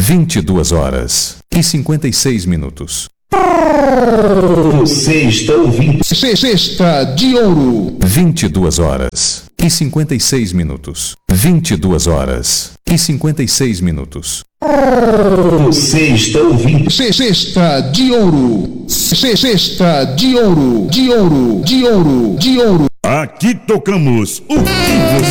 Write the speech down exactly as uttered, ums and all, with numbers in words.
vinte e duas horas e cinquenta e seis minutos. Você está ouvindo Cesta de Ouro. vinte e duas horas e cinquenta e seis minutos. vinte e duas horas e cinquenta e seis minutos. Você está ouvindo Cesta de Ouro. Cesta de Ouro. De Ouro. De Ouro. De Ouro. Aqui tocamos o que você